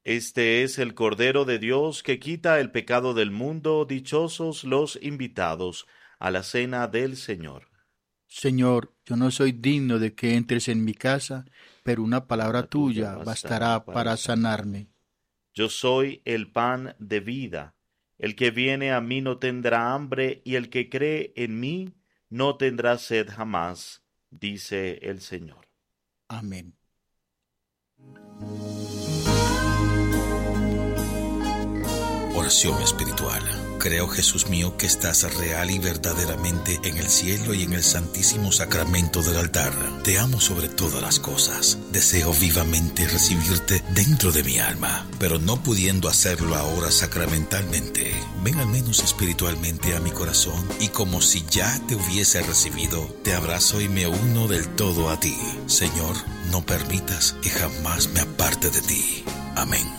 Este es el Cordero de Dios que quita el pecado del mundo. Dichosos los invitados a la cena del Señor. Señor, yo no soy digno de que entres en mi casa, pero una palabra La tuya bastará para sanarme. Yo soy el pan de vida. El que viene a mí no tendrá hambre, y el que cree en mí no tendrá sed jamás, dice el Señor. Amén. Oración espiritual. Creo, Jesús mío, que estás real y verdaderamente en el cielo y en el santísimo sacramento del altar. Te amo sobre todas las cosas. Deseo vivamente recibirte dentro de mi alma, pero no pudiendo hacerlo ahora sacramentalmente, ven al menos espiritualmente a mi corazón y como si ya te hubiese recibido, te abrazo y me uno del todo a ti. Señor, no permitas que jamás me aparte de ti. Amén.